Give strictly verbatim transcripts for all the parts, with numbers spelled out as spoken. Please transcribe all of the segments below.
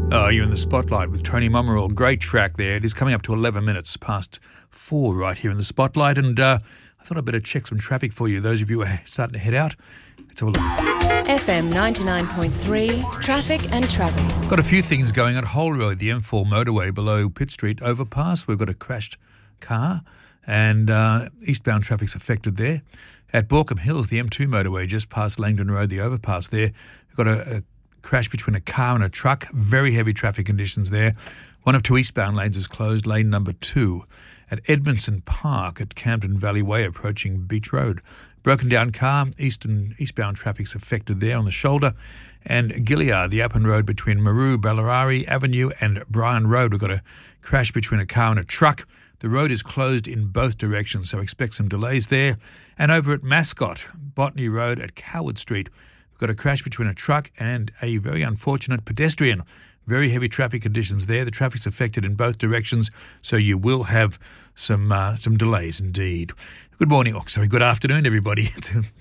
Oh, you're in the Spotlight with Tony Mommerall. Great track there. It is coming up to eleven minutes past four right here in the Spotlight. And uh, I thought I'd better check some traffic for you. Those of you who are starting to head out, let's have a look. F M ninety-nine point three, traffic and travel. Got a few things going on Hull Road, the M four motorway below Pitt Street overpass. We've got a crashed car and uh, eastbound traffic's affected there. At Borkham Hills, the M two motorway just past Langdon Road, the overpass there. We've got a, a crash between a car and a truck. Very heavy traffic conditions there. One of two eastbound lanes is closed, lane number two. At Edmondson Park at Camden Valley Way approaching Beach Road. Broken down car, eastern eastbound traffic's affected there on the shoulder. And Gilliard, the Appin Road between Maru, Ballarari Avenue and Bryan Road. We've got a crash between a car and a truck. The road is closed in both directions, so expect some delays there. And over at Mascot, Botany Road at Coward Street, we've got a crash between a truck and a very unfortunate pedestrian. Very heavy traffic conditions there. The traffic's affected in both directions, so you will have some uh, some delays indeed. Good morning, oh, sorry, good afternoon, everybody. It's a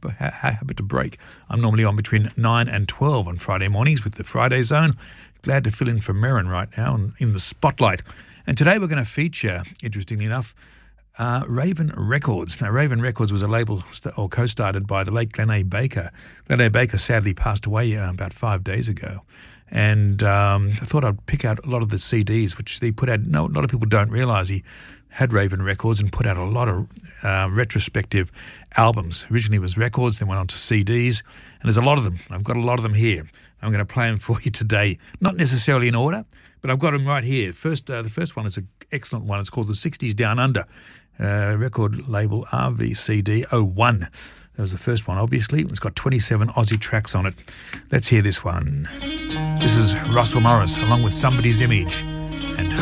habit to break. I'm normally on between nine and twelve on Friday mornings with the Friday Zone. Glad to fill in for Merrin right now in the Spotlight. And today we're going to feature, interestingly enough, uh, Raven Records. Now, Raven Records was a label st- or co-started by the late Glenn A. Baker. Glenn A. Baker sadly passed away uh, about five days ago. And um, I thought I'd pick out a lot of the C Ds, which he put out. No, a lot of people don't realise he had Raven Records and put out a lot of uh, retrospective albums. Originally it was records, then went on to C Ds. And there's a lot of them. I've got a lot of them here. I'm going to play them for you today. Not necessarily in order, but I've got them right here. First, uh, the first one is an excellent one. It's called The sixties Down Under, uh, record label R V C D oh one. That was the first one, obviously. It's got twenty-seven Aussie tracks on it. Let's hear this one. This is Russell Morris, along with Somebody's Image.